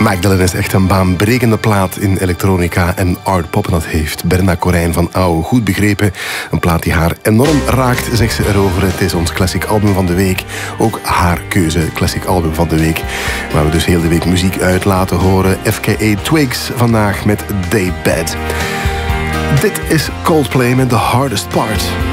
Magdalene is echt een baanbrekende plaat in elektronica en art-pop. En dat heeft Berna Corijn van Auw goed begrepen. Een plaat die haar enorm raakt, zegt ze erover. Het is ons classic album van de week. Ook haar keuze, classic album van de week. Waar we dus heel de week muziek uit laten horen. FKA Twigs vandaag met Daybed. Dit is Coldplay met The Hardest Part.